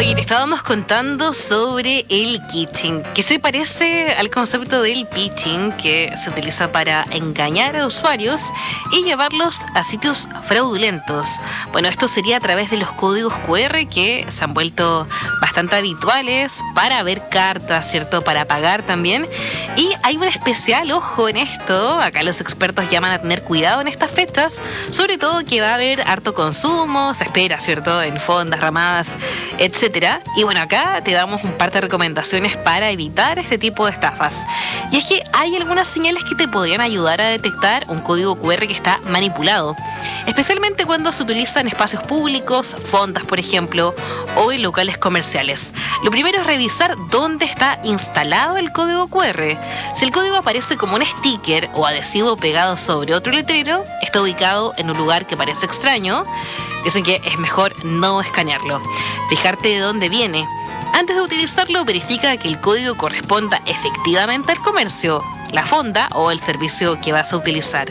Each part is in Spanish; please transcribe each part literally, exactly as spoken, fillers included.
Oye, te estábamos contando sobre el kitsching, que se parece al concepto del phishing, que se utiliza para engañar a usuarios y llevarlos a sitios fraudulentos. Bueno, esto sería a través de los códigos cu erre que se han vuelto bastante habituales para ver cartas, ¿cierto? Para pagar también. Y hay un especial ojo en esto. Acá los expertos llaman a tener cuidado en estas fechas, sobre todo que va a haber harto consumo, se espera, ¿cierto? En fondas, ramadas, etcétera. Y bueno, acá te damos un par de recomendaciones para evitar este tipo de estafas. Y es que hay algunas señales que te podrían ayudar a detectar un código cu erre que está manipulado, especialmente cuando se utilizan espacios públicos, fondas, por ejemplo, o en locales comerciales. Lo primero es revisar dónde está instalado el código cu erre. Si el código aparece como un sticker o adhesivo pegado sobre otro letrero, está ubicado en un lugar que parece extraño, dicen que es mejor no escanearlo. Fijarte de dónde viene. Antes de utilizarlo, verifica que el código corresponda efectivamente al comercio, la fonda o el servicio que vas a utilizar.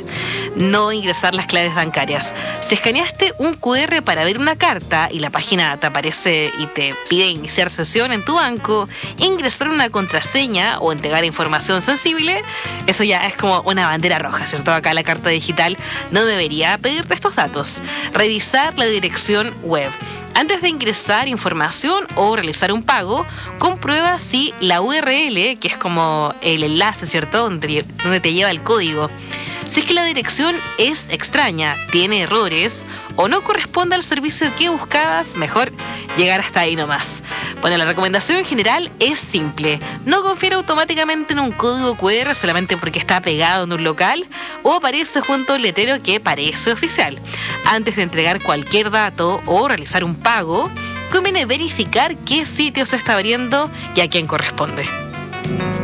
No ingresar las claves bancarias. Si escaneaste un cu erre para ver una carta y la página te aparece y te pide iniciar sesión en tu banco, ingresar una contraseña o entregar información sensible, eso ya es como una bandera roja, ¿cierto? Acá la carta digital no debería pedirte estos datos. Revisar la dirección web. Antes de ingresar información o realizar un pago, comprueba si la u erre ele, que es como el enlace, ¿cierto?, donde, donde te lleva el código, si es que la dirección es extraña, tiene errores o no corresponde al servicio que buscabas, mejor llegar hasta ahí nomás. Bueno, la recomendación en general es simple. No confiar automáticamente en un código cu erre solamente porque está pegado en un local o aparece junto a un letrero que parece oficial. Antes de entregar cualquier dato o realizar un pago, conviene verificar qué sitio se está abriendo y a quién corresponde.